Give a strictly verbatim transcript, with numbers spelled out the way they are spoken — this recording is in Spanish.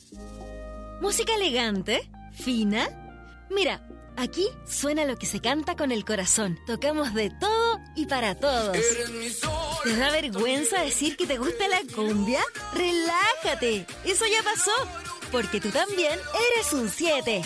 ¿Música elegante? ¿Fina? Mira, aquí suena lo que se canta con el corazón. Tocamos de todo y para todos. ¿Te da vergüenza decir que te gusta la cumbia? ¡Relájate! Eso ya pasó, porque tú también eres un siete.